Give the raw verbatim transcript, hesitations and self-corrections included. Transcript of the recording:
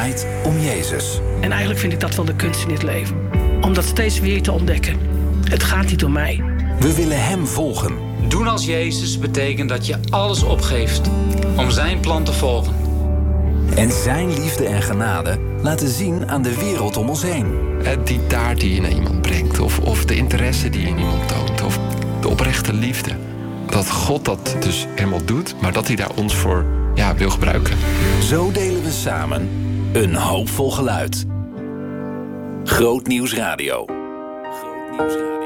draait om Jezus. En eigenlijk vind ik dat wel de kunst in het leven. Om dat steeds weer te ontdekken. Het gaat niet om mij. We willen hem volgen. Doen als Jezus betekent dat je alles opgeeft om zijn plan te volgen. En zijn liefde en genade laten zien aan de wereld om ons heen. Die taart die je naar iemand brengt. Of, of de interesse die je in iemand toont. Of de oprechte liefde. Dat God dat dus helemaal doet. Maar dat hij daar ons voor ja, wil gebruiken. Zo delen we samen een hoopvol geluid. Groot Nieuws Radio. Groot Nieuws Radio.